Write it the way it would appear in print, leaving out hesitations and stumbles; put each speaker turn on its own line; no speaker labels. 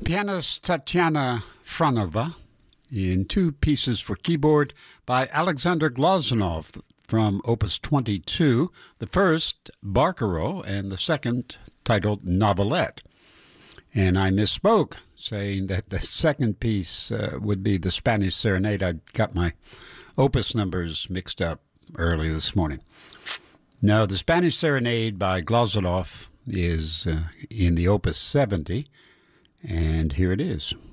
Pianist Tatiana Franova in two pieces for keyboard by Alexander Glazunov from Opus 22, the first, Barcarolle, and the second, titled Novelette. And I misspoke, saying that the second piece would be the Spanish Serenade. I got my opus numbers mixed up early this morning. No, the Spanish Serenade by Glazunov is in the Opus 70, and here it is.